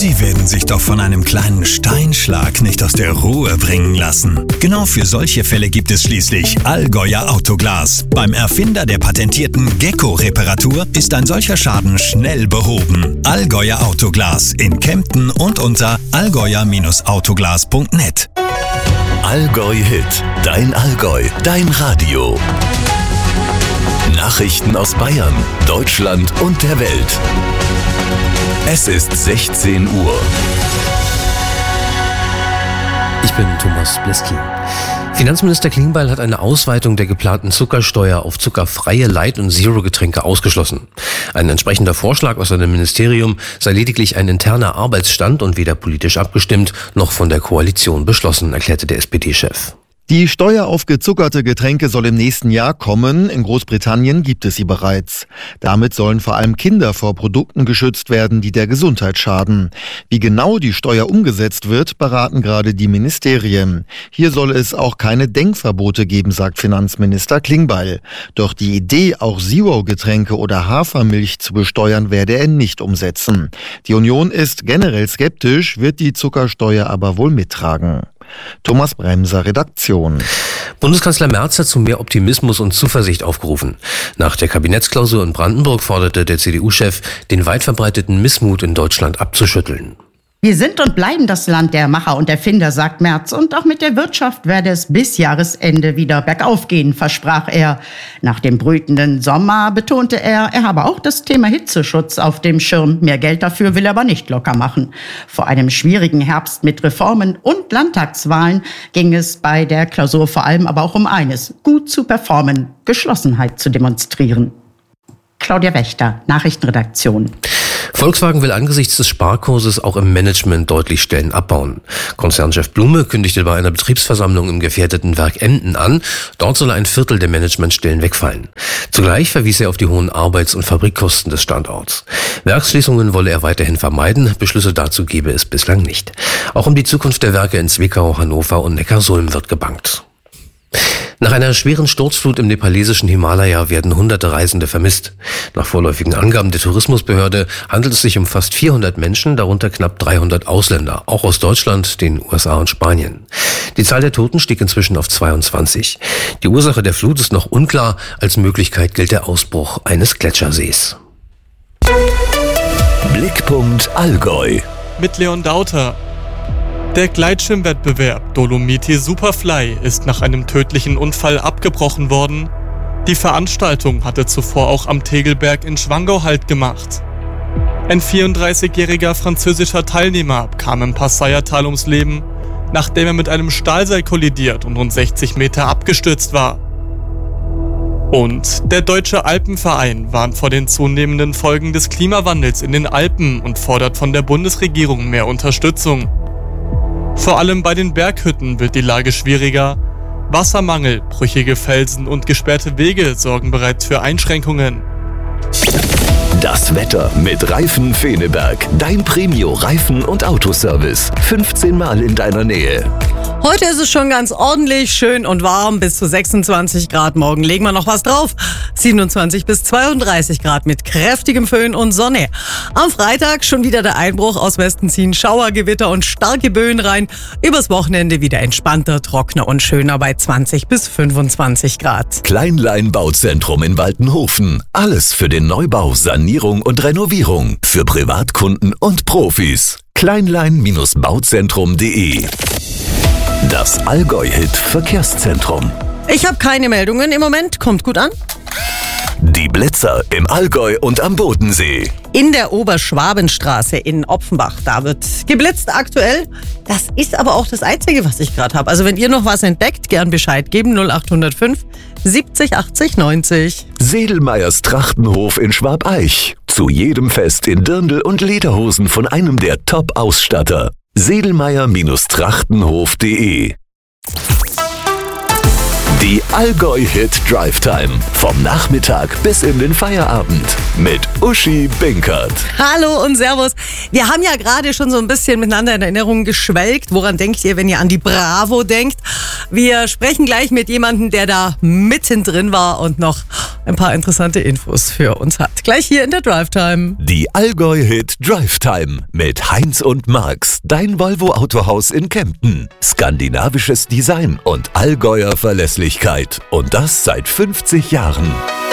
Sie werden sich doch von einem kleinen Steinschlag nicht aus der Ruhe bringen lassen. Genau für solche Fälle gibt es schließlich Allgäuer Autoglas. Beim Erfinder der patentierten Gecko-Reparatur ist ein solcher Schaden schnell behoben. Allgäuer Autoglas in Kempten und unter allgäuer-autoglas.net. Allgäu Hit, dein Allgäu, dein Radio. Nachrichten aus Bayern, Deutschland und der Welt. Es ist 16 Uhr. Ich bin Thomas Bleski. Finanzminister Klingbeil hat eine Ausweitung der geplanten Zuckersteuer auf zuckerfreie Light- und Zero-Getränke ausgeschlossen. Ein entsprechender Vorschlag aus seinem Ministerium sei lediglich ein interner Arbeitsstand und weder politisch abgestimmt noch von der Koalition beschlossen, erklärte der SPD-Chef. Die Steuer auf gezuckerte Getränke soll im nächsten Jahr kommen. In Großbritannien gibt es sie bereits. Damit sollen vor allem Kinder vor Produkten geschützt werden, die der Gesundheit schaden. Wie genau die Steuer umgesetzt wird, beraten gerade die Ministerien. Hier soll es auch keine Denkverbote geben, sagt Finanzminister Klingbeil. Doch die Idee, auch Zero-Getränke oder Hafermilch zu besteuern, werde er nicht umsetzen. Die Union ist generell skeptisch, wird die Zuckersteuer aber wohl mittragen. Thomas Bremser, Redaktion. Bundeskanzler Merz hat zu mehr Optimismus und Zuversicht aufgerufen. Nach der Kabinettsklausur in Brandenburg forderte der CDU-Chef, den weit verbreiteten Missmut in Deutschland abzuschütteln. Wir sind und bleiben das Land der Macher und Erfinder, sagt Merz. Und auch mit der Wirtschaft werde es bis Jahresende wieder bergauf gehen, versprach er. Nach dem brütenden Sommer betonte er habe auch das Thema Hitzeschutz auf dem Schirm. Mehr Geld dafür will er aber nicht locker machen. Vor einem schwierigen Herbst mit Reformen und Landtagswahlen ging es bei der Klausur vor allem aber auch um eines: gut zu performen, Geschlossenheit zu demonstrieren. Claudia Wächter, Nachrichtenredaktion. Volkswagen will angesichts des Sparkurses auch im Management deutlich Stellen abbauen. Konzernchef Blume kündigte bei einer Betriebsversammlung im gefährdeten Werk Emden an, dort solle ein Viertel der Managementstellen wegfallen. Zugleich verwies er auf die hohen Arbeits- und Fabrikkosten des Standorts. Werksschließungen wolle er weiterhin vermeiden, Beschlüsse dazu gebe es bislang nicht. Auch um die Zukunft der Werke in Zwickau, Hannover und Neckarsulm wird gebangt. Nach einer schweren Sturzflut im nepalesischen Himalaya werden hunderte Reisende vermisst. Nach vorläufigen Angaben der Tourismusbehörde handelt es sich um fast 400 Menschen, darunter knapp 300 Ausländer, auch aus Deutschland, den USA und Spanien. Die Zahl der Toten stieg inzwischen auf 22. Die Ursache der Flut ist noch unklar. Als Möglichkeit gilt der Ausbruch eines Gletschersees. Blickpunkt Allgäu. Mit Leon Dauter. Der Gleitschirmwettbewerb Dolomiti Superfly ist nach einem tödlichen Unfall abgebrochen worden. Die Veranstaltung hatte zuvor auch am Tegelberg in Schwangau Halt gemacht. Ein 34-jähriger französischer Teilnehmer kam im Passauertal ums Leben, nachdem er mit einem Stahlseil kollidiert und rund 60 Meter abgestürzt war. Und der Deutsche Alpenverein warnt vor den zunehmenden Folgen des Klimawandels in den Alpen und fordert von der Bundesregierung mehr Unterstützung. Vor allem bei den Berghütten wird die Lage schwieriger. Wassermangel, brüchige Felsen und gesperrte Wege sorgen bereits für Einschränkungen. Das Wetter mit Reifen Feneberg. Dein Premio-Reifen- und Autoservice. 15 Mal in deiner Nähe. Heute ist es schon ganz ordentlich, schön und warm, bis zu 26 Grad. Morgen legen wir noch was drauf. 27 bis 32 Grad mit kräftigem Föhn und Sonne. Am Freitag schon wieder der Einbruch. Aus Westen ziehen Schauergewitter und starke Böen rein. Übers Wochenende wieder entspannter, trockener und schöner bei 20 bis 25 Grad. Kleinlein Bauzentrum in Waltenhofen. Alles für den Neubau, Sanierung und Renovierung. Für Privatkunden und Profis. Kleinlein-bauzentrum.de. Das Allgäu-Hit Verkehrszentrum. Ich habe keine Meldungen im Moment. Kommt gut an. Die Blitzer im Allgäu und am Bodensee. In der Oberschwabenstraße in Opfenbach, da wird geblitzt aktuell. Das ist aber auch das Einzige, was ich gerade habe. Also wenn ihr noch was entdeckt, gern Bescheid geben. 0805 70 80 90. Sedelmeyers Trachtenhof in Schwabeich. Zu jedem Fest in Dirndl und Lederhosen von einem der Top-Ausstatter. Sedelmeyer-Trachtenhof.de. Die Allgäu-Hit Drive Time. Vom Nachmittag bis in den Feierabend. Mit Uschi Binkert. Hallo und Servus. Wir haben ja gerade schon so ein bisschen miteinander in Erinnerung geschwelgt. Woran denkt ihr, wenn ihr an die Bravo denkt? Wir sprechen gleich mit jemandem, der da mittendrin war und noch ein paar interessante Infos für uns hat. Gleich hier in der Drive Time. Die Allgäu-Hit Drive Time mit Heinz und Marx, dein Volvo Autohaus in Kempten. Skandinavisches Design und Allgäuer Verlässlichkeit. Und das seit 50 Jahren.